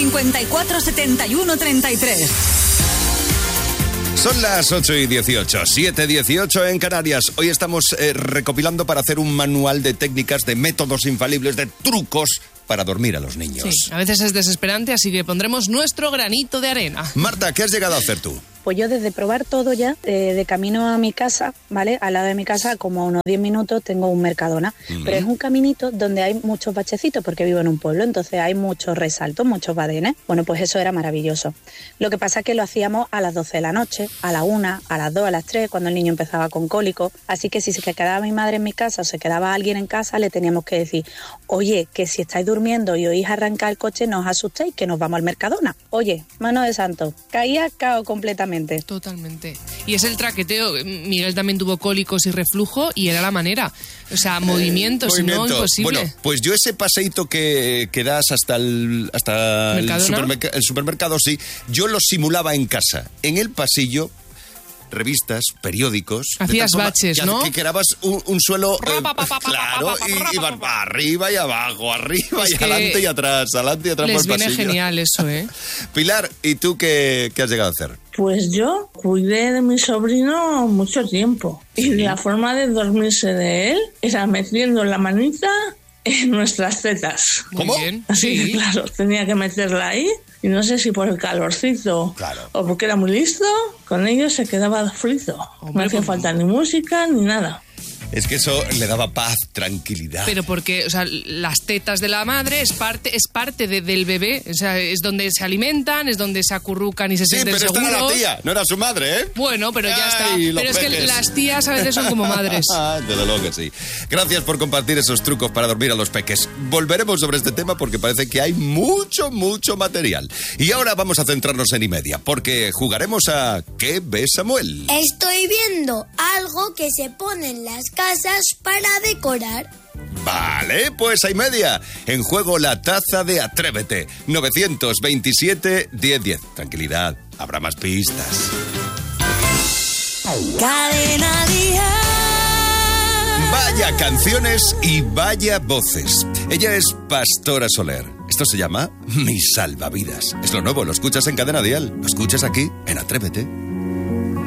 54 71 33. Son las 8:18, 7:18 en Canarias. Hoy estamos recopilando para hacer un manual de técnicas, de métodos infalibles, de trucos para dormir a los niños. Sí, a veces es desesperante, así que pondremos nuestro granito de arena. Marta, ¿qué has llegado a hacer tú? Pues yo desde probar todo ya, de camino a mi casa, ¿vale? Al lado de mi casa, como a unos 10 minutos, tengo un Mercadona. Pero es un caminito donde hay muchos bachecitos, porque vivo en un pueblo, entonces hay muchos resaltos, muchos badenes. Bueno, pues eso era maravilloso. Lo que pasa es que lo hacíamos a las 12 de la noche, a la 1, a las 2, a las 3, cuando el niño empezaba con cólico. Así que si se quedaba mi madre en mi casa o se quedaba alguien en casa, le teníamos que decir, oye, que si estáis durmiendo y oís arrancar el coche, no os asustéis, que nos vamos al Mercadona. Oye, mano de santo, caía cao completamente. Totalmente. Y es el traqueteo. Miguel también tuvo cólicos y reflujo y era la manera. O sea, movimiento, si no, imposible. Bueno, pues yo ese paseíto que das hasta el supermercado, sí, yo lo simulaba en casa. En el pasillo, revistas, periódicos. Hacías baches, ¿no? Que grabas un suelo, claro, y ibas para arriba y abajo, arriba y adelante y atrás por el pasillo. Les viene genial eso, ¿eh? Pilar, ¿y tú qué has llegado a hacer? Pues yo cuidé de mi sobrino mucho tiempo. Y la forma de dormirse de él era metiendo la manita en nuestras tetas. ¿Cómo? Muy bien. Así que, claro, tenía que meterla ahí. Y no sé si por el calorcito o porque era muy listo, con ello se quedaba frito. No hacía falta ni música ni nada. Es que eso le daba paz, tranquilidad. Pero porque, o sea, las tetas de la madre es parte del bebé. O sea, es donde se alimentan, es donde se acurrucan y se sienten seguros. Sí, pero esta era la tía, no era su madre, ¿eh? Bueno, pero ya está. Pero es que las tías a veces son como madres. Desde luego que sí. Gracias por compartir esos trucos para dormir a los peques. Volveremos sobre este tema porque parece que hay mucho material. Y ahora vamos a centrarnos en Y-media, porque jugaremos a ¿Qué ve Samuel? Estoy viendo algo que se pone en las casas para decorar. Vale, pues a Y-media. En juego la taza de Atrévete. 927-1010. Tranquilidad, habrá más pistas. Cadena Dial. Vaya canciones y vaya voces. Ella es Pastora Soler. Esto se llama Mi Salvavidas. Es lo nuevo, lo escuchas en Cadena Dial. Lo escuchas aquí en Atrévete.